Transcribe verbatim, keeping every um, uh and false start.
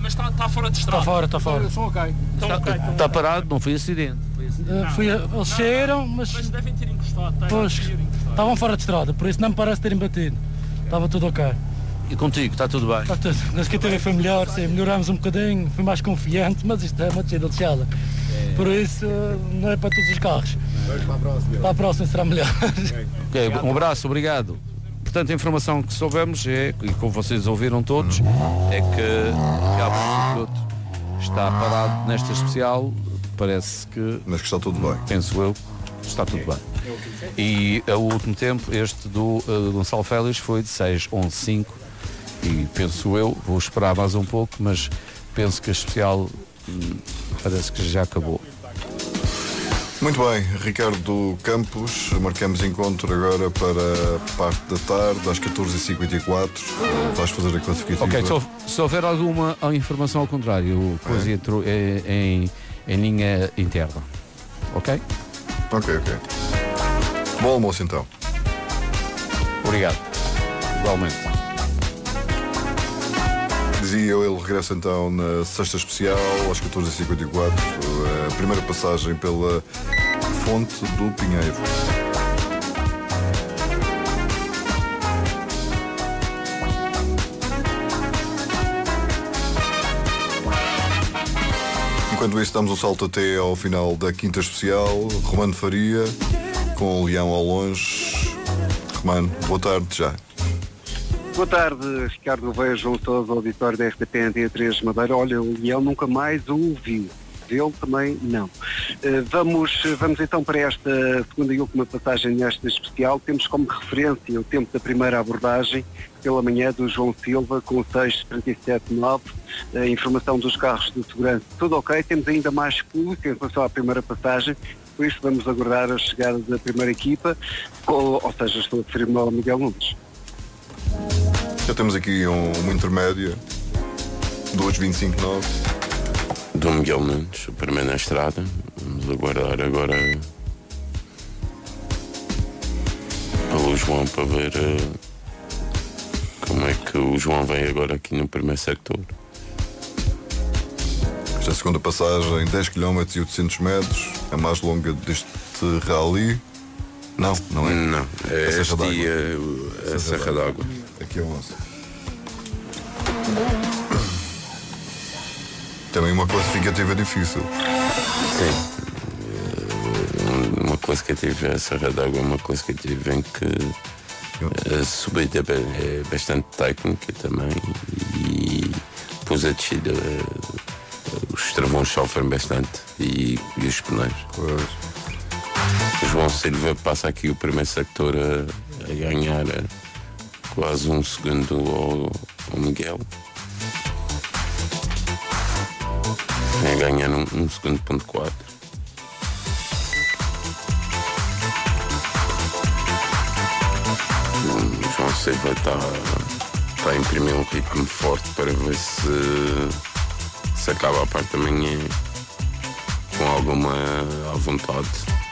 mas está tá fora de estrada. Está fora, está fora. São ok. Então, Está, ok, então, está parado, não foi acidente. Uh, fui, eles saíram, mas, Mas devem ter encostado. Tá, pois, devem ter encostado. estavam fora de estrada, por isso não me parece terem batido. Estava tudo ok. E contigo, está tudo bem? Está tudo. Na Q T V foi melhor, sim, melhorámos um bocadinho, fui mais confiante, mas isto é uma descida lixada. Por isso, uh, não é para todos os carros. Para a próxima. Para a próxima será melhor. Ok, um abraço, obrigado. Portanto, a informação que soubemos é, e como vocês ouviram todos, é que realmente o piloto está parado nesta especial. Parece que, Mas que está tudo bem. penso eu, está tudo bem. E o último tempo, este do uh, Gonçalo Félix, foi de seis onze cinco. E penso eu, vou esperar mais um pouco, mas penso que a especial hum, parece que já acabou. Muito bem, Ricardo Campos, marcamos encontro agora para a parte da tarde, às catorze e cinquenta e quatro. Vais fazer a classificativa. Ok, se, houver, se houver alguma informação ao contrário, o coisa entrou em, em, em linha interna. Ok? Ok, ok. Bom almoço então. Obrigado. Igualmente. Dizia eu, ele regressa então na sexta especial, às catorze e cinquenta e quatro. A primeira passagem pela Fonte do Pinheiro. Enquanto isso, damos um salto até ao final da quinta especial. Romano Faria, com o Leão ao longe. Romano, boa tarde já. Boa tarde, Ricardo Gouveia, João Sousa, auditório da R T P Antena três Madeira. Olha, o Leão nunca mais o ouviu. Vê-lo também não. Uh, vamos, vamos então para esta segunda e última passagem nesta especial. Temos como referência o tempo da primeira abordagem pela manhã do João Silva com o seis trinta e sete nove. A informação dos carros de segurança, tudo ok. Temos ainda mais público em relação à primeira passagem. Por isso vamos aguardar a chegada da primeira equipa, ou, ou seja, estou a referir-me ao Miguel Nunes. Já temos aqui um, uma intermédia, dois vinte e cinco nove. Do Miguel Nunes, o primeiro na estrada. Vamos aguardar agora pelo João para ver uh, como é que o João vem agora aqui no primeiro sector. Esta segunda passagem, dez quilómetros e oitocentos metros, a mais longa deste rally. Não, não é? Não, é a Serra este d'Água. dia a Serra d'Água. Aqui é o nosso. Também uma classificativa difícil. Sim. Uma classificativa, a Serra d'Água é uma classificativa em que a subida é bastante técnica também e depois a descida, os travões sofrem bastante e, e os pneus. Pois. O João Silva passa aqui o primeiro sector a, a ganhar quase um segundo ao, ao Miguel. A ganhar um, um segundo ponto quatro. O João Silva está tá a imprimir um ritmo forte para ver se, se acaba a parte da manhã com alguma à vontade.